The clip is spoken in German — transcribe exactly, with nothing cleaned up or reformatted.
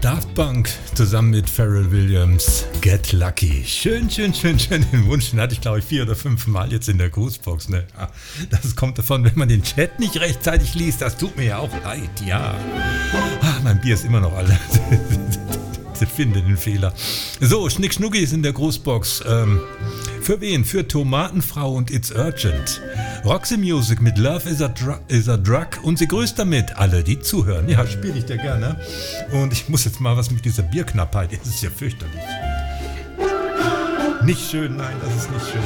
Daft Punk zusammen mit Pharrell Williams, Get Lucky. Schön, schön, schön, schön. Den Wunsch, den hatte ich glaube ich vier oder fünf Mal jetzt in der Grußbox. Ne? Das kommt davon, wenn man den Chat nicht rechtzeitig liest. Das tut mir ja auch leid, ja. Ach, mein Bier ist immer noch alle. Finde den Fehler. So, Schnick Schnucki ist in der Grußbox. Ähm, für wen? Für Tomatenfrau und It's Urgent. Roxy Music mit Love is a, Dru- is a Drug und sie grüßt damit alle, die zuhören. Ja, spiele ich dir gerne. Und ich muss jetzt mal was mit dieser Bierknappheit. Es ist ja fürchterlich. Nicht schön, nein, das ist nicht schön.